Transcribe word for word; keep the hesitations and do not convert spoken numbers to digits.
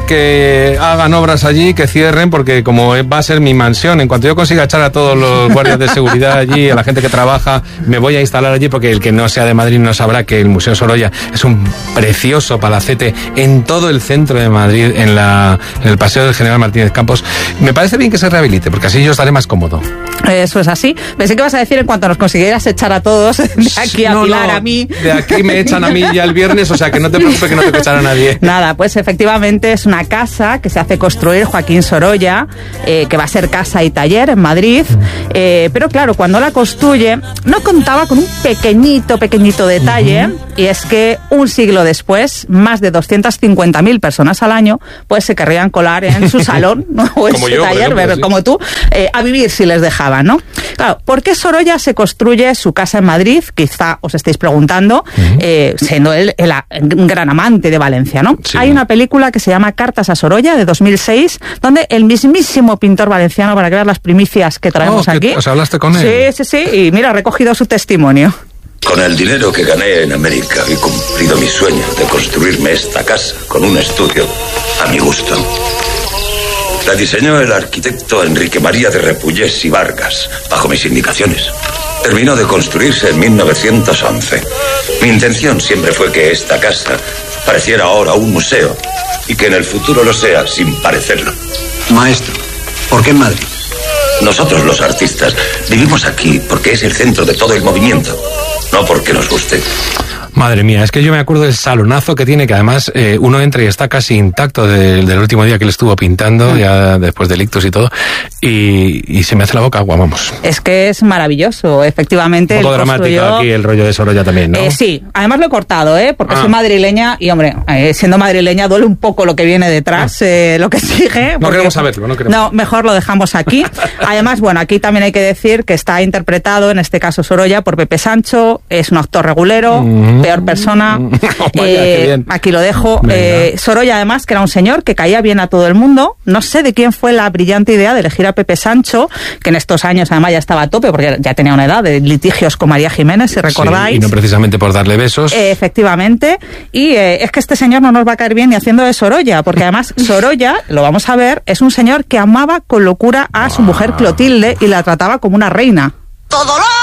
que hagan obras allí, que cierren, porque como va a ser mi mansión, en cuanto yo consiga echar a todos los guardias de seguridad allí, a la gente que trabaja, me voy a instalar allí, porque el que no sea de Madrid no sabrá que el Museo Sorolla es un precioso palacete en todo el centro de Madrid, en, la, en el Paseo del General Martínez Campos. Me parece bien que se rehabilite, porque así yo estaré más cómodo. Eso es así. Pensé que vas a decir en cuanto nos consiguieras echar a todos de aquí a no, Pilar, no, a mí. De aquí me echan a mí ya el viernes, o sea que no te preocupes que no te echará a nadie. Nada, pues efectivamente es una casa que se hace construir Joaquín Sorolla, eh, que va a ser casa y taller en Madrid, eh, pero claro, cuando la construye no contaba con un pequeñito, pequeñito detalle, uh-huh. y es que un siglo después, más de doscientas cincuenta mil personas al año, pues se querrían colar en su salón, ¿no? o en como su yo, taller, ejemplo, pero sí. como tú, eh, a vivir si les dejaban, ¿no? Claro, ¿por qué Sorolla se construye su casa en Madrid? Quizá os estéis preguntando, uh-huh. eh, siendo él el, el, un gran amante de Valencia, ¿no? Sí. Hay una película que se llama Cartas a Sorolla, de dos mil seis, donde el mismísimo pintor valenciano, para que veas las primicias que traemos oh, aquí. ¿Os hablaste con él? Sí, sí, sí, y mira, ha recogido su testimonio. Con el dinero que gané en América he cumplido mi sueño de construirme esta casa con un estudio a mi gusto. La diseñó el arquitecto Enrique María de Repullés y Vargas, bajo mis indicaciones. Terminó de construirse en mil novecientos once. Mi intención siempre fue que esta casa pareciera ahora un museo y que en el futuro lo sea sin parecerlo. Maestro, ¿por qué en Madrid? Nosotros los artistas vivimos aquí porque es el centro de todo el movimiento, no porque nos guste. Madre mía, es que yo me acuerdo del salonazo que tiene, que además eh, uno entra y está casi intacto de, del último día que él estuvo pintando, ya después del ictus y todo, y, y se me hace la boca agua, vamos. Es que es maravilloso, efectivamente. Un poco dramático construyó... aquí el rollo de Sorolla también, ¿no? Eh, sí, además lo he cortado, ¿eh? Porque ah. soy madrileña y, hombre, eh, siendo madrileña duele un poco lo que viene detrás, ah. eh, lo que sigue. No porque... queremos saberlo, no queremos. No, mejor lo dejamos aquí. Además, bueno, aquí también hay que decir que está interpretado, en este caso Sorolla, por Pepe Sancho, es un actor regulero, mm. peor persona. Oh, vaya, eh, aquí lo dejo. Eh, Sorolla, además, que era un señor que caía bien a todo el mundo. No sé de quién fue la brillante idea de elegir a Pepe Sancho, que en estos años además ya estaba a tope, porque ya tenía una edad de litigios con María Jiménez, si recordáis. Sí, y no precisamente por darle besos. Eh, efectivamente. Y eh, es que este señor no nos va a caer bien ni haciendo de Sorolla, porque además Sorolla, lo vamos a ver, es un señor que amaba con locura a su mujer Clotilde y la trataba como una reina. Todo lo